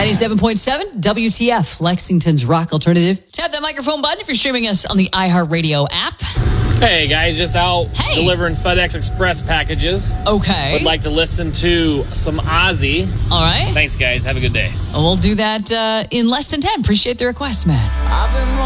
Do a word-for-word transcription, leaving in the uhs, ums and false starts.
ninety-seven point seven W T F, Lexington's rock alternative. Tap that microphone button if you're streaming us on the iHeartRadio app. Hey, guys, just out Hey. delivering FedEx Express packages. Okay. Would like to listen to some Ozzy. All right. Thanks, guys. Have a good day. We'll do that uh, in less than ten. Appreciate the request, man. I've been